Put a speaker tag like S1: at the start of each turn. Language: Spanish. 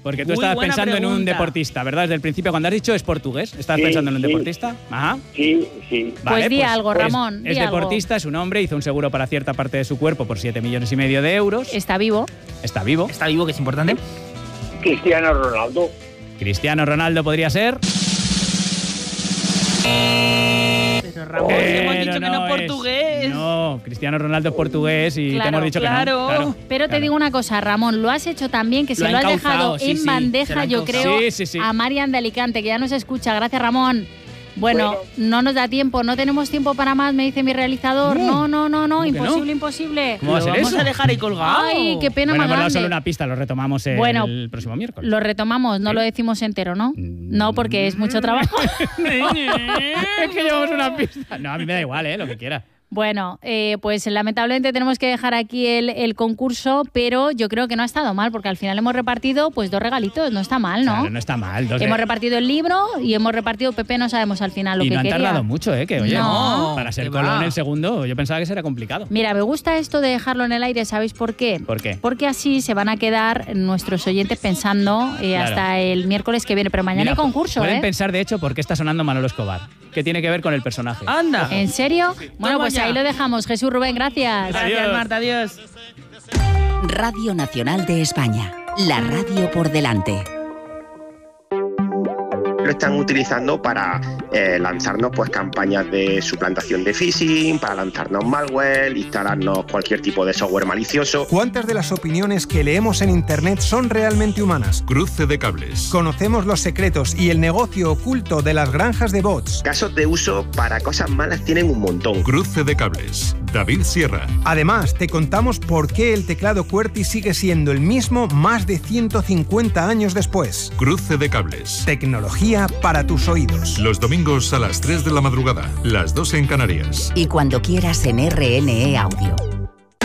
S1: Porque tú estabas pensando en un deportista, ¿verdad? Desde el principio, cuando has dicho es portugués, ¿estabas pensando en un deportista? Ajá.
S2: Sí.
S1: Vale,
S3: pues di algo, Ramón.
S1: Es deportista, es un hombre, hizo un seguro para cierta parte de su cuerpo por 7,5 millones de euros.
S3: Está vivo.
S1: Está vivo.
S4: Está vivo, que es importante.
S2: Cristiano Ronaldo.
S1: Cristiano Ronaldo podría ser.
S4: Pero Ramón, hemos dicho que no portugués.
S1: No, Cristiano Ronaldo es portugués y
S3: Claro,
S1: te hemos dicho que no. Claro,
S3: pero te digo una cosa, Ramón, lo has hecho tan bien que se lo has dejado en bandeja, yo creo, a Marian de Alicante, que ya nos escucha. Gracias, Ramón. Bueno, no nos da tiempo, no tenemos tiempo para más, me dice mi realizador. No, imposible.
S1: ¿Cómo va a ser
S4: Vamos
S1: eso?
S4: a dejar ahí colgado.
S3: Ay, qué pena
S1: Bueno,
S3: más
S1: hemos dado
S3: grande.
S1: solo una pista, lo retomamos el próximo miércoles.
S3: Lo retomamos, no lo decimos entero, ¿no? No, porque es mucho trabajo.
S1: Es que llevamos una pista. No, a mí me da igual, lo que quiera.
S3: Bueno, pues lamentablemente tenemos que dejar aquí el concurso, pero yo creo que no ha estado mal, porque al final hemos repartido pues 2 regalitos, no está mal, ¿no?
S1: Claro, no está mal.
S3: Hemos repartido el libro y hemos repartido Pepe, no sabemos al final lo que
S1: quería. Y no han
S3: quería.
S1: tardado mucho, que oye,
S3: No.
S1: para ser Colón el segundo, yo pensaba que será complicado.
S3: Mira, me gusta esto de dejarlo en el aire, ¿sabéis por qué?
S1: ¿Por qué?
S3: Porque así se van a quedar nuestros oyentes pensando hasta el miércoles que viene, pero mañana hay concurso,
S1: Pueden pensar, de hecho, por qué está sonando Manolo Escobar. ¿Qué tiene que ver con el personaje?
S4: ¡Anda!
S3: ¿En serio? Bueno, pues
S4: ya.
S3: ahí lo dejamos. Jesús, Rubén, gracias.
S4: Gracias, Marta, adiós.
S5: Radio Nacional de España. La radio por delante.
S6: Lo están utilizando para lanzarnos pues campañas de suplantación de phishing, para lanzarnos malware, instalarnos cualquier tipo de software malicioso.
S7: ¿Cuántas de las opiniones que leemos en Internet son realmente humanas?
S8: Cruce de cables.
S7: Conocemos los secretos y el negocio oculto de las granjas de bots.
S6: Casos de uso para cosas malas tienen un montón.
S8: Cruce de cables. David Sierra.
S7: Además, te contamos por qué el teclado QWERTY sigue siendo el mismo más de 150 años después.
S8: Cruce de cables.
S7: Tecnología para tus oídos.
S8: Los domingos a las 3 de la madrugada, las 2 en Canarias.
S5: Y cuando quieras en RNE Audio.